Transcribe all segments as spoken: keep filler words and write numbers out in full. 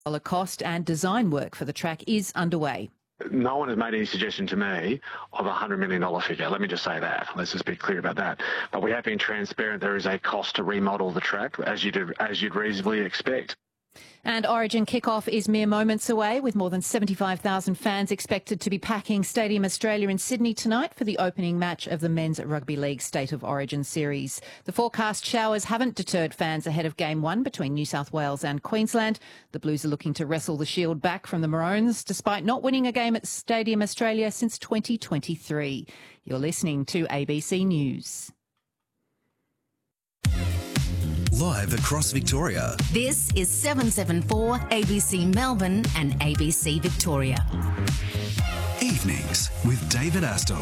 Cost and design work for the track is underway. No one has made any suggestion to me of a one hundred million dollars figure. Let me just say that. Let's just be clear about that. But we have been transparent. There is a cost to remodel the track, as you'd, as you'd reasonably expect. And Origin kick-off is mere moments away, with more than seventy-five thousand fans expected to be packing Stadium Australia in Sydney tonight for the opening match of the Men's Rugby League State of Origin series. The forecast showers haven't deterred fans ahead of Game one between New South Wales and Queensland. The Blues are looking to wrestle the shield back from the Maroons, despite not winning a game at Stadium Australia since twenty twenty-three. You're listening to A B C News. Live across Victoria. This is seven seven four A B C Melbourne and A B C Victoria. Evenings with David Astle.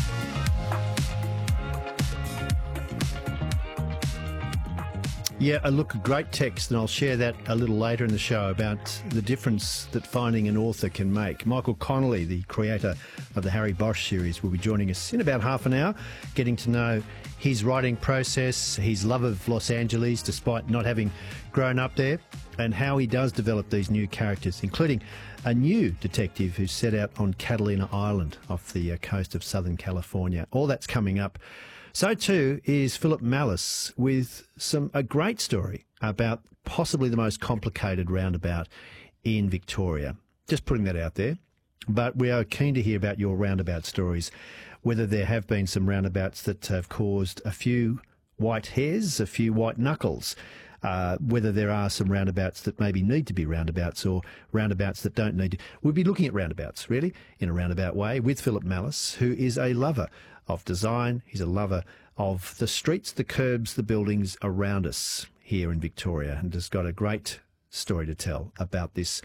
Yeah, a look, a great text, and I'll share that a little later in the show about the difference that finding an author can make. Michael Connolly, the creator of the Harry Bosch series, will be joining us in about half an hour, getting to know his writing process, his love of Los Angeles, despite not having grown up there, and how he does develop these new characters, including a new detective who's set out on Catalina Island off the uh, coast of Southern California. All that's coming up. So too is Philip Mallis with some a great story about possibly the most complicated roundabout in Victoria. Just putting that out there. But we are keen to hear about your roundabout stories, whether there have been some roundabouts that have caused a few white hairs, a few white knuckles, uh, whether there are some roundabouts that maybe need to be roundabouts or roundabouts that don't need to. We'll be looking at roundabouts, really, in a roundabout way, with Philip Mallis, who is a lover of design. He's a lover of the streets, the curbs, the buildings around us here in Victoria, and has got a great story to tell about this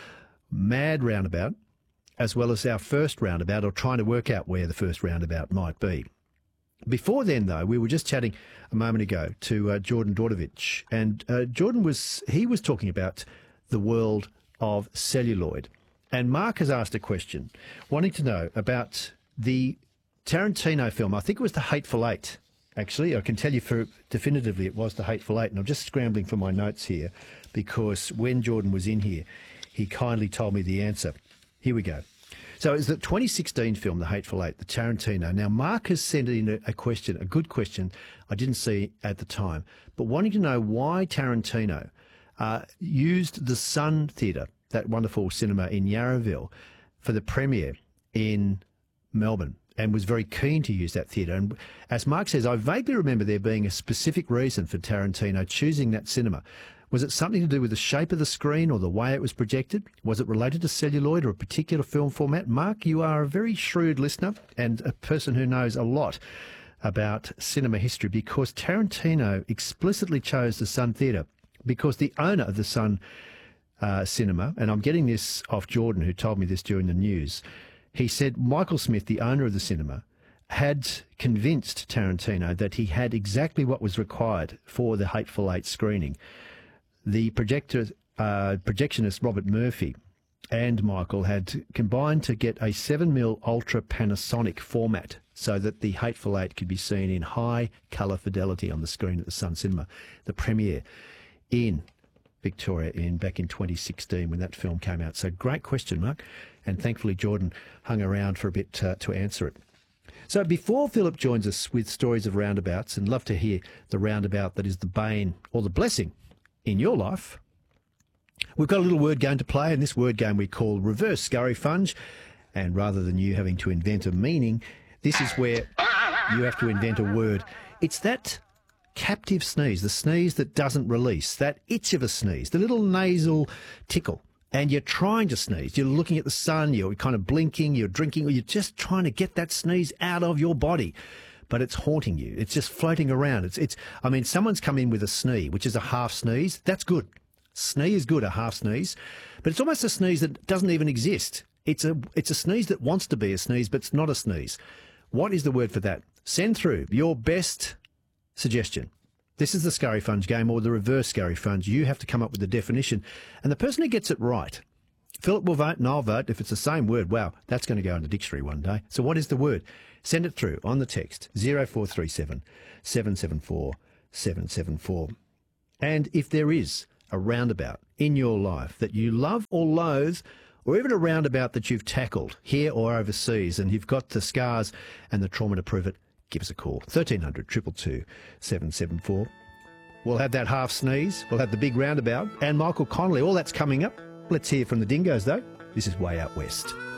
mad roundabout, as well as our first roundabout, or trying to work out where the first roundabout might be. Before then, though, we were just chatting a moment ago to uh, Jordan Dordovic, and uh, Jordan was he was talking about the world of celluloid. And Mark has asked a question, wanting to know about the Tarantino film. I think it was The Hateful Eight, actually. I can tell you for definitively it was The Hateful Eight, and I'm just scrambling for my notes here because when Jordan was in here, he kindly told me the answer. Here we go. So it's the twenty sixteen film, The Hateful Eight, the Tarantino. Now, Mark has sent in a, a question, a good question I didn't see at the time, but wanting to know why Tarantino uh, used the Sun Theatre, that wonderful cinema in Yarraville, for the premiere in Melbourne, and was very keen to use that theatre. And as Mark says, I vaguely remember there being a specific reason for Tarantino choosing that cinema. Was it something to do with the shape of the screen or the way it was projected? Was it related to celluloid or a particular film format? Mark, you are a very shrewd listener and a person who knows a lot about cinema history, because Tarantino explicitly chose the Sun Theatre because the owner of the Sun uh, Cinema, and I'm getting this off Jordan, who told me this during the news, he said Michael Smith, the owner of the cinema, had convinced Tarantino that he had exactly what was required for the Hateful Eight screening. The projector, uh, projectionist Robert Murphy and Michael had combined to get a seven mil Ultra Panasonic format so that the Hateful Eight could be seen in high colour fidelity on the screen at the Sun Cinema. The premiere in Victoria in back in twenty sixteen when that film came out. So great question, Mark. And thankfully Jordan hung around for a bit uh, to answer it. So before Philip joins us with stories of roundabouts, and love to hear the roundabout that is the bane or the blessing in your life, we've got a little word game to play, and this word game we call Reverse Scurryfunge. And rather than you having to invent a meaning, this is where you have to invent a word. It's that captive sneeze, the sneeze that doesn't release, that itch of a sneeze, the little nasal tickle. And you're trying to sneeze. You're looking at the sun, you're kind of blinking, you're drinking, or you're just trying to get that sneeze out of your body. But it's haunting you. It's just floating around. It's, it's. I mean, someone's come in with a snee, which is a half sneeze. That's good. Snee is good, a half sneeze. But it's almost a sneeze that doesn't even exist. It's a, it's a sneeze that wants to be a sneeze, but it's not a sneeze. What is the word for that? Send through your best suggestion. This is the Scurryfunge game, or the reverse Scurryfunge. You have to come up with the definition. And the person who gets it right, Philip will vote and I'll vote. If it's the same word, wow, that's going to go in the dictionary one day. So what is the word? Send it through on the text, zero four three seven, seven seven four, seven seven four. And if there is a roundabout in your life that you love or loathe, or even a roundabout that you've tackled here or overseas, and you've got the scars and the trauma to prove it, give us a call. thirteen hundred, two two two, seven seven four. We'll have that half sneeze, we'll have the big roundabout, and Michael Connolly. All that's coming up. Let's hear from the Dingoes, though. This is Way Out West.